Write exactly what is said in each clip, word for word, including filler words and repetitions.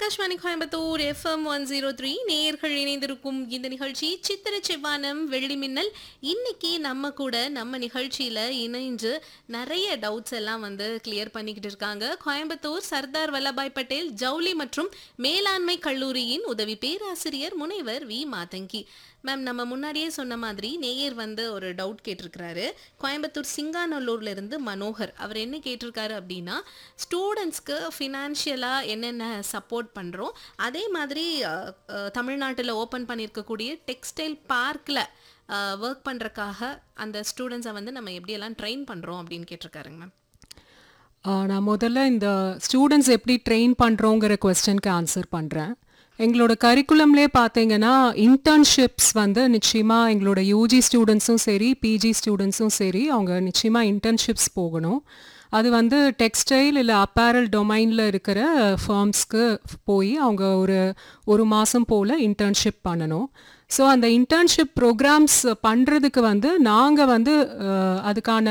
Akashvani Coimbatore FM one zero three நேயர்கள் இணைந்திருக்கும் இந்த நிகழ்ச்சி சித்திர செவ்வானம் வெள்ளி மின்னல். இன்னைக்கு நம்ம கூட நம்ம நிகழ்ச்சியில இணைஞ்சு நிறைய டவுட்ஸ் எல்லாம் வந்து கிளியர் பண்ணிக்கிட்டு இருக்காங்க கோயம்புத்தூர் சர்தார் வல்லபாய் பட்டேல் ஜவுளி மற்றும் மேலாண்மை கல்லூரியின் உதவி பேராசிரியர் முனைவர் வி மாதங்கி மேம். நம்ம முன்னாடியே சொன்ன மாதிரி நேயர் வந்து ஒரு டவுட் கேட்டிருக்கிறாரு. கோயம்புத்தூர் சிங்காநல்லூர்ல இருந்து மனோகர். அவர் என்ன கேட்டிருக்காரு அப்படின்னா, ஸ்டூடெண்ட்ஸ்க்கு ஃபினான்ஷியலாக என்னென்ன சப்போர்ட் பண்ணுறோம், அதே மாதிரி தமிழ்நாட்டில் ஓப்பன் பண்ணியிருக்கக்கூடிய டெக்ஸ்டைல் பார்க்கில் ஒர்க் பண்ணுறக்காக அந்த ஸ்டூடெண்ட்ஸை வந்து நம்ம எப்படியெல்லாம் ட்ரெயின் பண்ணுறோம் அப்படின்னு கேட்டிருக்காருங்க மேம். நான் முதல்ல இந்த ஸ்டூடெண்ட்ஸ் எப்படி ட்ரெயின் பண்ணுறோங்கிற கொஸ்டனுக்கு ஆன்சர் பண்ணுறேன். எங்களோட கரிக்குலம்லேயே பார்த்தீங்கன்னா இன்டர்ன்ஷிப்ஸ் வந்து நிச்சயமாக எங்களோட யூஜி ஸ்டூடெண்ட்ஸும் சரி பிஜி ஸ்டூடெண்ட்ஸும் சரி அவங்க நிச்சயமாக இன்டர்ன்ஷிப்ஸ் போகணும். அது வந்து டெக்ஸ்டைல் இல்லை அப்பேரல் டொமைனில் இருக்கிற ஃபார்ம்ஸ்க்கு போய் அவங்க ஒரு ஒரு மாதம் போல் இன்டர்ன்ஷிப் பண்ணணும். ஸோ அந்த இன்டர்ன்ஷிப் ப்ரோக்ராம்ஸ் பண்ணுறதுக்கு வந்து நாங்கள் வந்து அதுக்கான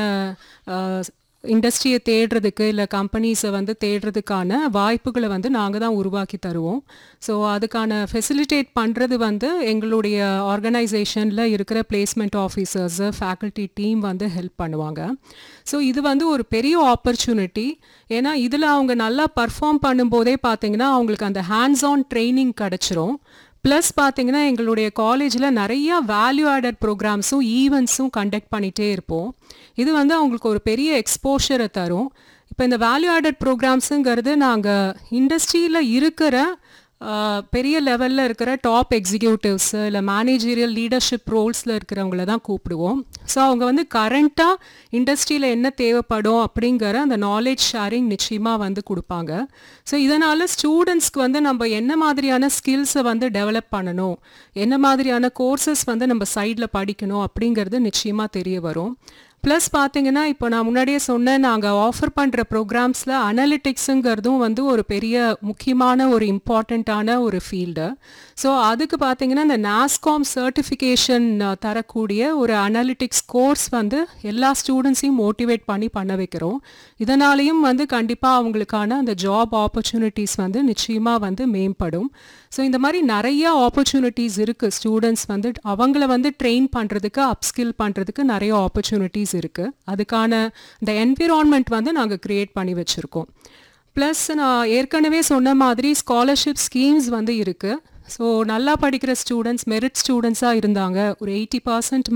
இண்டஸ்ட்ரியை தேடுறதுக்கு இல்லை கம்பெனிஸை வந்து தேடுறதுக்கான வாய்ப்புகளை வந்து நாங்கள் தான் உருவாக்கி தருவோம். ஸோ அதுக்கான ஃபெசிலிட்டேட் பண்ணுறது வந்து எங்களுடைய ஆர்கனைசேஷனில் இருக்கிற பிளேஸ்மெண்ட் ஆஃபீஸர்ஸு ஃபேக்கல்ட்டி டீம் வந்து ஹெல்ப் பண்ணுவாங்க. ஸோ இது வந்து ஒரு பெரிய ஆப்பர்ச்சுனிட்டி. ஏன்னா இதில் அவங்க நல்லா பர்ஃபார்ம் பண்ணும்போதே பார்த்திங்கன்னா அவங்களுக்கு அந்த ஹேண்ட்ஸ் ஆன் ட்ரைனிங் கிடச்சிரும். ப்ளஸ் பார்த்திங்கன்னா எங்களுடைய காலேஜில் நிறையா வேல்யூ ஆடட் ப்ரோக்ராம்ஸும் ஈவெண்ட்ஸும் கண்டக்ட் பண்ணிகிட்டே இருப்போம். இது வந்து அவங்களுக்கு ஒரு பெரிய எக்ஸ்போஷரை தரும். இப்போ இந்த வேல்யூ ஆடட் ப்ரோக்ராம்ஸுங்கிறது நாங்கள் இண்டஸ்ட்ரியில் இருக்கிற பெரிய லெவலில் இருக்கிற டாப் எக்ஸிக்யூட்டிவ்ஸு இல்லை மேனேஜரியல் லீடர்ஷிப் ரோல்ஸில் இருக்கிறவங்கள தான் கூப்பிடுவோம். ஸோ அவங்க வந்து கரண்ட்டாக இண்டஸ்ட்ரியில் என்ன தேவைப்படும் அப்படிங்கிற அந்த நாலேஜ் ஷேரிங் நிச்சயமாக வந்து கொடுப்பாங்க. ஸோ இதனால் ஸ்டூடெண்ட்ஸ்க்கு வந்து நம்ம என்ன மாதிரியான ஸ்கில்ஸை வந்து டெவலப் பண்ணணும், என்ன மாதிரியான கோர்சஸ் வந்து நம்ம சைடில் படிக்கணும் அப்படிங்கிறது நிச்சயமாக தெரிய வரும். ப்ளஸ் பார்த்திங்கன்னா இப்போ நான் முன்னாடியே சொன்னேன், நாங்கள் ஆஃபர் பண்ணுற ப்ரோக்ராம்ஸில் அனலிட்டிக்ஸுங்கிறதும் வந்து ஒரு பெரிய முக்கியமான ஒரு இம்பார்ட்டண்ட்டான ஒரு ஃபீல்டு. ஸோ அதுக்கு பார்த்திங்கன்னா இந்த நாஸ்காம் சர்டிஃபிகேஷன் தரக்கூடிய ஒரு அனலிட்டிக்ஸ் கோர்ஸ் வந்து எல்லா ஸ்டூடெண்ட்ஸையும் மோட்டிவேட் பண்ணி பண்ண வைக்கிறோம். இதனாலேயும் வந்து கண்டிப்பாக அவங்களுக்கான அந்த ஜாப் ஆப்பர்ச்சுனிட்டிஸ் வந்து நிச்சயமாக வந்து மேம்படும். ஸோ இந்த மாதிரி நிறைய ஆப்பர்ச்சுனிட்டிஸ் இருக்குது. ஸ்டூடெண்ட்ஸ் வந்து அவங்கள வந்து ட்ரெயின் பண்ணுறதுக்கு அப்ஸ்கில் பண்ணுறதுக்கு நிறைய ஆப்பர்ச்சுனிட்டிஸ் இருக்குது. அதுக்கான இந்த என்விரான்மெண்ட் வந்து நாங்கள் க்ரியேட் பண்ணி வச்சுருக்கோம். ப்ளஸ் நான் ஏற்கனவே சொன்ன மாதிரி ஸ்காலர்ஷிப் ஸ்கீம்ஸ் வந்து இருக்குது. ஸோ நல்லா படிக்கிற ஸ்டூடெண்ட்ஸ் மெரிட் ஸ்டூடெண்ட்ஸாக இருந்தாங்க, ஒரு எயிட்டி பர்சன்ட்